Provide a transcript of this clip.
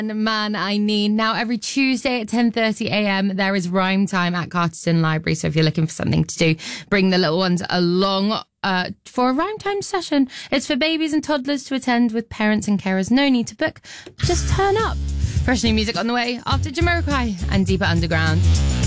Man I Need. Now, every Tuesday at 10:30am, there is rhyme time at Carterton Library. So if you're looking for something to do, bring the little ones along for a rhyme time session. It's for babies and toddlers to attend with parents and carers. No need to book. Just turn up. Fresh new music on the way after Jamiroquai and Deeper Underground.